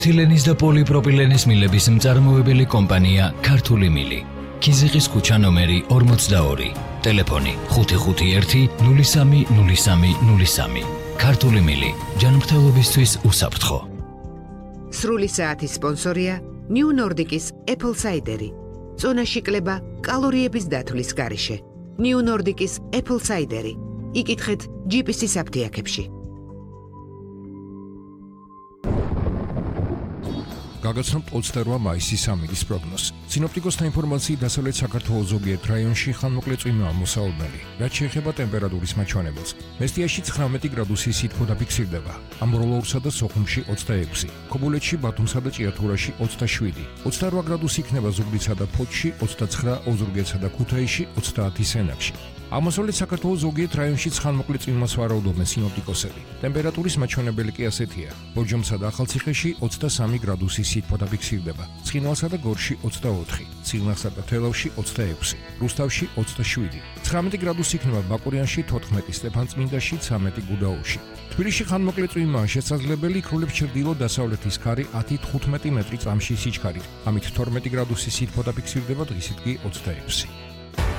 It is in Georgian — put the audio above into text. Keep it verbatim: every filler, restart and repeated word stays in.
თილენის და პოლიპროპილენის მილების მწარმოებელი კომპანია ქართული მილი. ქიზიყის ქუჩა ნომერი ორმოცდაორი. ტელეფონი ხუთი ხუთი ერთი ნული სამი ნული სამი ნული სამი. ქართული მილი. ჯანმრთელობისთვის უსაფრთხო. სრული საათის სპონსორია New Nordic-ის Apple Cider-ი. წონაში კლება კალორიების დათვლის გარეშე. New Nordic-ის Apple Cider-ი. იკითხეთ ჯი პი სი-ის აფთიაქებში. გაგაცნობთ ოცდაორ მაისის სამინის პროგნოზს. სინოპტიკოსთა ინფორმაციით დასავლეთ საქართველოს ზოგიერთ რაიონში ხანმოკლე წვიმაა მოსაუბნელი, რაც შეეხება ტემპერატურის მაჩვენებელს. მესტიაში ცხრამეტი გრადუსი სითბო დაფიქსირდება, ამბროლოურსა და სოხუმში ოცდაექვსი, ქობულეთში, ბათუმსა და ჭიათურაში ოცდაშვიდი, ოცდაორ გრადუსი იქნება ზუგდიდსა და ფოთში, ოცდაცხრა ოზურგეთსა და ქუთაისში, ოცდაათი სენაკში. აღმოსავლეთ საქართველოს ზოგიერთ რაიონშიც ხანმოკლე წვიმას ვარაუდობენ სინოპტიკოსები. ტემპერატურის მაჩვენებელი კი ასეთია: ბორჯომსა და ახალციხეში ოცდასამი გრადუსი სითბო დაფიქსირდება, ცხინვალსა და გორში ოცდაოთხი, ციხნახსა და თელავში ოცდაექვსი, რუსთავში ოცდაშვიდი, ცხრამეტი გრადუსი იქნება ბაკურიანში, თოთხმეტი სტეფანწმინდაში, ცამეტი გუდაუთში. თბილისში ხანმოკლე წვიმაა შესაძლებელი, იქრულებს ჩრდილო-დასავლეთის ქარი ათი თხუთმეტი მეტრი წამში სიჩქარით, ამით თორმეტი გრადუსი სითბო დაფიქსირდება, დღისით კი ოცდაექვსი.